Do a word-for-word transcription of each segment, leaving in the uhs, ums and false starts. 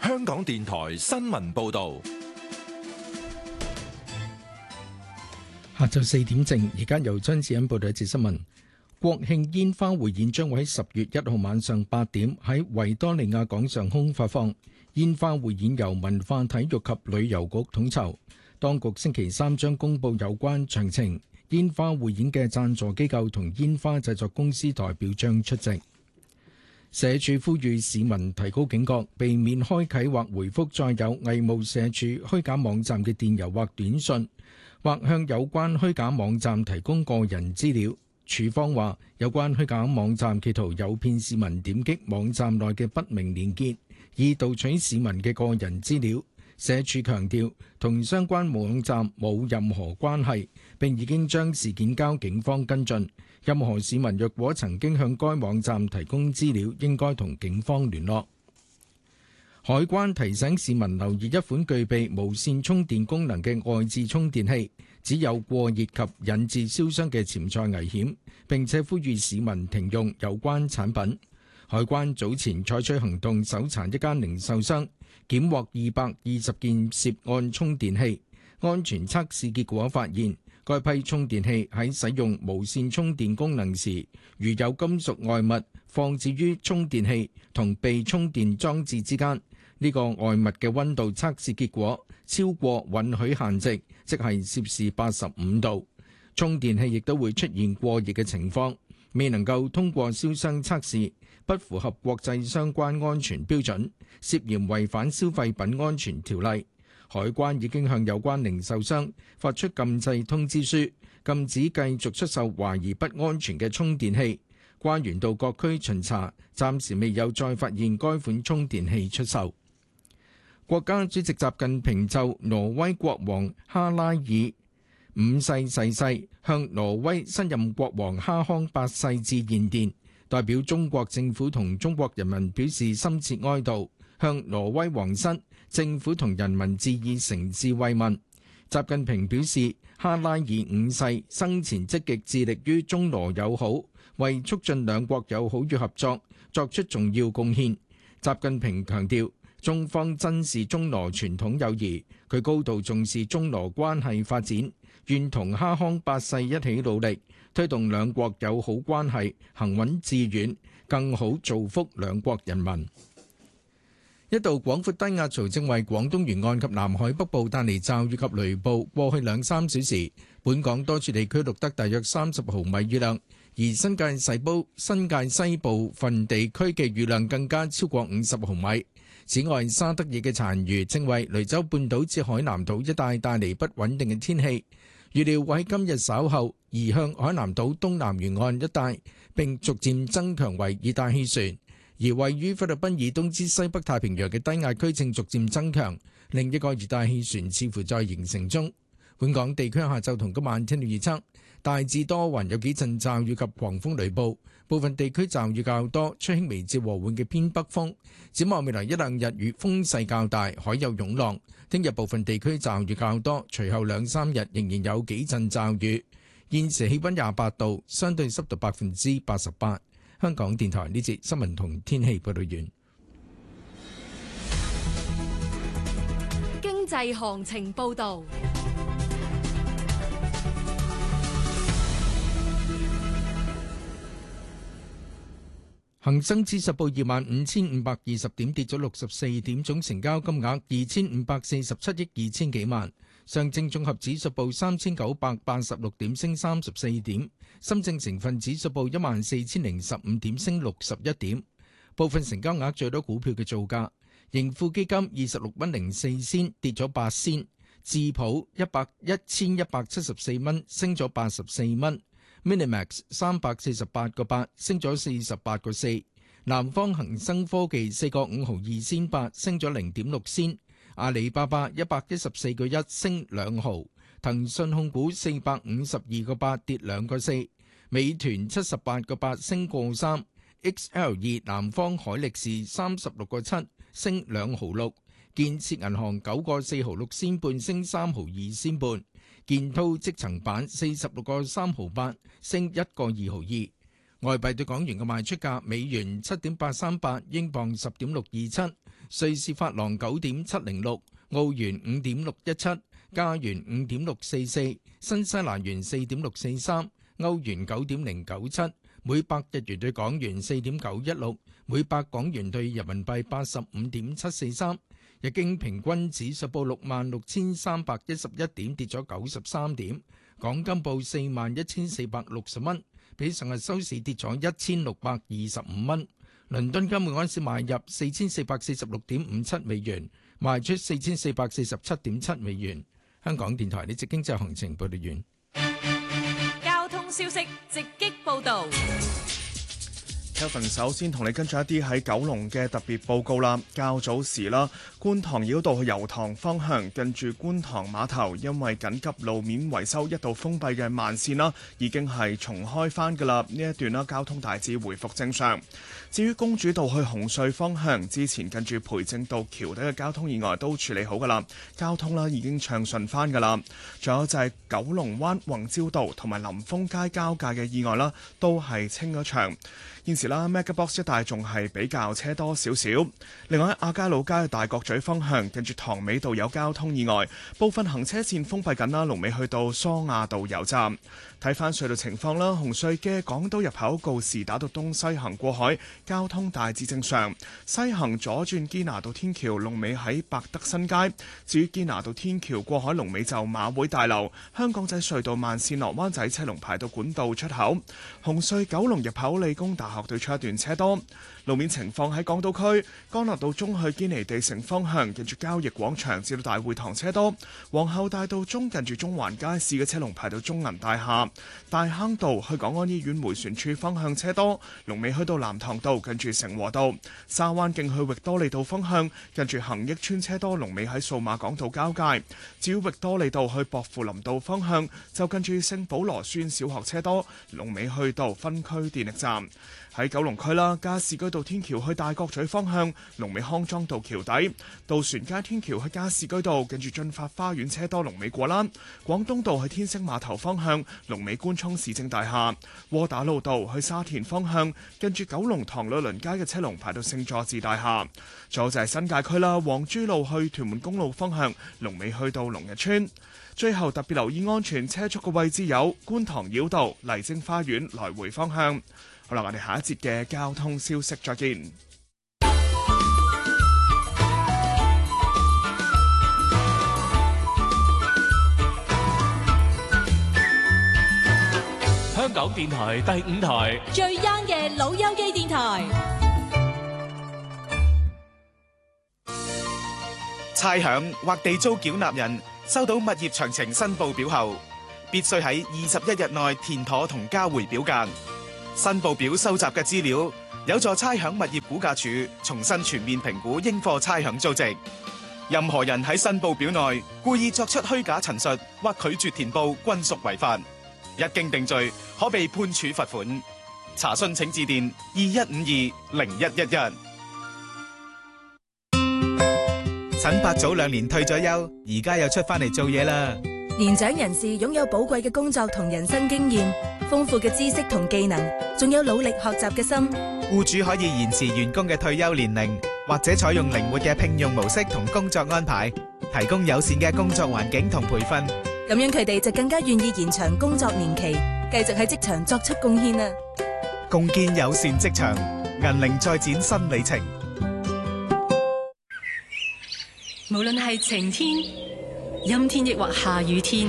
香港電台新聞報道。 下晝四點正，而家由張子欣報道一節新聞。國慶煙花匯演將會喺十月一號晚上八點喺維多利亞港上空發放。煙花匯演由文化體育及旅遊局統籌，當局星期三將公布有關詳情。煙花匯演嘅贊助機構同煙花製作公司代表將出席。社署呼籲市民提高警覺，避免開啟或回覆載有偽冒社署虛假網站嘅電郵或短信，或向有關虛假網站提供個人資料。署方話，有關虛假網站企圖誘騙市民點擊網站內嘅不明連結，以盜取市民嘅個人資料。社署強調，同相關網站冇任何關係，並已經將事件交警方跟進。任何市民若果曾經向該網站提供資料，應該同警方聯絡。海關提醒市民留意一款具備無線充電功能嘅外置充電器，只有過熱及引致燒傷嘅潛在危險，並且呼籲市民停用有關產品。海關早前採取行動，搜查一間零售商，檢獲二百二十件涉案充電器。安全測試結果發現，該批充電器喺使用無線充電功能時，如有金屬外物放置於充電器同被充電裝置之間，呢個外物嘅溫度測試結果超過允許限值，即係攝氏八十五度。充電器亦都會出現過熱嘅情況，未能夠通過燒傷測試，不符合國際相關安全標準，涉嫌違反消費品安全條例。海關已經向有關零售商發出禁制通知書，禁止繼續出售懷疑不安全嘅充電器。關員到各區巡查，暫時未有再發現該款充電器出售。國家主席習近平就挪威國王哈拉爾五世逝世，向挪威新任國王哈康八世致唁電，代表中國政府同中國人民表示深切哀悼，向挪威皇室、政府同人民致以誠摯慰問。習近平表示，哈拉爾五世生前積極致力於中挪友好，為促進兩國友好與合作作出重要貢獻。習近平強調，中方珍視中挪傳統友誼，佢高度重視中挪關係發展，願同哈康八世一起努力，推動兩國友好關係行穩致遠，更好造福兩國人民。一道廣闊低壓槽正為廣東沿岸及南海北部帶嚟驟雨及雷暴。過去兩三小時，本港多處地區錄得大約三十毫米雨量，而新界西部、新界西部分地區嘅雨量更加超過五十毫米。此外，沙德爾嘅殘餘正為雷州半島至海南島一帶帶嚟不穩定嘅天氣，預料會喺今日稍後移向海南島東南沿岸一帶，並逐漸增強為熱帶氣旋。而位於菲律賓以東之西北太平洋嘅低壓區正逐漸增強，另一個熱帶氣旋似乎在形成中。本港地區下晝同今晚天氣預測，大致多雲，有幾陣驟雨及狂風雷暴，部分地區驟雨較多，吹輕微至和緩嘅偏北風。展望未來一兩日雨風勢較大，海有湧浪。聽日部分地區驟雨較多，隨後兩三日仍然有幾陣驟雨。現時氣溫廿八度，相對濕度百分之八十八。香港電台呢節新聞同天氣報道完。 經濟行情報道。 恒生指數報二萬五千五百二十點，跌咗六十四點，總成交金額二千五百四十七億二千幾萬。上證綜合指數報三千九百八十六點，升三十四點。深證成分指數報一萬四千零十五點，升六十一點。部分成交額最多股票嘅造價：盈富基金二十六蚊零四仙，跌咗八仙；智普一百一千一百七十四蚊，升咗八十四蚊。Minimax 三百四十八個八，升咗四十八個四。南方恒生科技四個五毫二仙八，升咗零點六仙。阿里巴巴一百一十四個一，升兩毫。騰訊控股四百五十二個八，跌兩個四。美團七十八個八，升個三。X L 二南方海力士三十六個七，升兩毫六。建設銀行九個四毫六仙半，升三毫二仙半。建滔積層板四十六個三毫八，升一個二毫二。外幣對港元嘅賣出價：美元七點八三八，英鎊十點六二七， 瑞士法郎九點七零六，澳元五點六一七，加元五點六四四，新西蘭元四點六四三，歐元九點零九七，每百日元對港元四點九一六，每百港元對人民幣八十五點七四三。日經平均指數報六萬六千三百一十一點，跌咗九十三點。港金報四萬一千四百六十蚊，比上日收市跌咗一千六百二十五蚊。倫敦金每盎司買入四千四百四十六點五七美元，賣出四千四百四十七點七美元。香港電台呢節經濟行情報道完。 交通消息直擊報導。 Kevin 首先同你跟進一啲喺九龍嘅特別報告啦。較早時啦，觀塘繞道去油塘方向，近住觀塘碼頭，因為緊急路面維修，一度封閉嘅慢線啦，已經係重開返㗎啦。呢一段啦，交通大致回復正常。至於公主道去紅隧方向，之前近住培正道橋底嘅交通意外都處理好㗎啦，交通啦已經暢順返㗎啦。仲有就係九龍灣宏照道同埋臨豐街交界嘅意外啦，都係清咗場。現時啦 ，Megabox 一帶仲係比較車多少少。另外喺亞皆老街嘅大角咀方向，近住塘尾道有交通意外，部分行車線封閉緊啦，龍尾去到梳亞道油站。睇翻隧道情況啦，紅隧嘅港島入口告士打道東西行過海，交通大致正常。西行左轉堅拿道天橋，龍尾喺百德新街。至於堅拿道天橋過海龍尾就馬會大樓。香港仔隧道慢線落灣仔車龍排到管道出口。紅隧九龍入口理工大學對出一段車多。路面情況喺港島區，干諾道中去堅尼地城方向，近住交易廣場至到大會堂車多；皇后大道中近住中環街市嘅車龍排到中銀大廈；大坑道去港安醫院迴旋處方向車多，龍尾去到南塘道近住成和道；沙灣徑去域多利道方向，近住恒益邨車多，龍尾喺數碼港道交界；至於域多利道去薄扶林道方向，就近住聖保羅書院小學車多，龍尾去到分區電力站。喺九龍區啦，加士居道天橋去大角咀方向，龍尾康莊道橋底；渡船街天橋去加士居道，近住進發花園車多，龍尾果欄；廣東道去天星碼頭方向，龍尾官涌市政大廈；窩打老道去沙田方向，近住九龍塘旅倫街嘅車龍排到聖佐治大廈。仲有就係新界區啦，黃珠路去屯門公路方向，龍尾去到龍日村。最後特別留意安全車速嘅位置有觀塘繞道、麗晶花園來回方向。好啦，我哋下一節嘅交通消息再見。 香港電台第五台最 young 嘅老友記電台。 差餉或地租繳納人收到物業詳情申報表後，必須喺二十一日內填妥同交回表格。申報表收集嘅資料有助差餉物業估價署重新全面評估應課差餉租值。任何人喺申報表內故意作出虛假陳述或拒絕填報，均屬違法。一經定罪，可被判處罰款。查詢請致電二一五二零一一一。 陳伯早兩年退咗休，而家又出翻嚟做嘢啦。 年長人士擁有寶貴嘅工作同人生經驗，豐富嘅知識同技能，仲有努力學習嘅心。 僱主可以延遲員工嘅退休年齡，或者採用靈活嘅聘用模式同工作安排，提供友善嘅工作環境同培訓。 咁樣佢哋就更加願意延長工作年期，繼續喺職場作出貢獻啦。 共建友善職場，銀齡再展新里程。 無論係晴天、陰天亦或下雨天，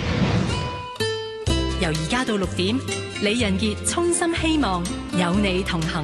由而家到六點，李仁傑衷心希望有你同行。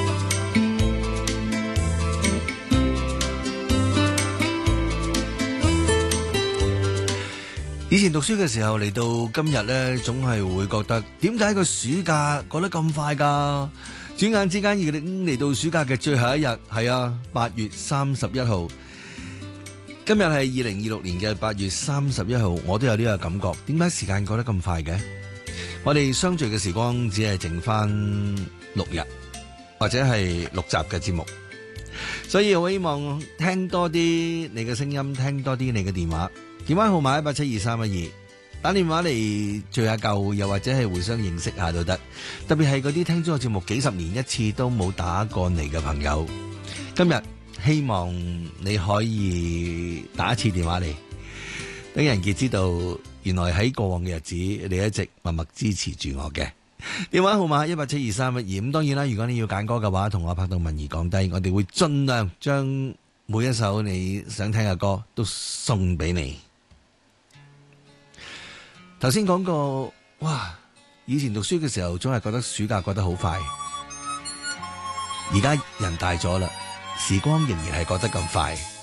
以前讀書嘅時候嚟到今日呢，總係會覺得點解個暑假過得咁快㗎？轉眼之間已經嚟到暑假嘅最後一日，係啊，八月三十一號。今日係二零二六年嘅八月三十一號，我都有呢個感覺。點解時間過得咁快嘅？我哋相聚嘅時光只係剩翻六日，或者係六集嘅節目，所以我希望聽多啲你嘅聲音，聽多啲你嘅電話。電話號碼一八七二三一二，打電話嚟聚下舊，又或者係互相認識下都得。特別係嗰啲聽咗個節目幾十年一次都冇打過嚟嘅朋友，今日希望你可以打一次電話嚟，等人傑知道原來喺過往嘅日子你一直默默支持住我嘅。電話號碼一八七二三一二。咁當然啦，如果你要揀歌嘅話，同我拍檔文儀講低，我哋會盡量將每一首你想聽嘅歌都送俾你。頭先講過，哇！以前讀書嘅時候總係覺得暑假過得好快，而家人大咗啦，時光仍然係過得咁快。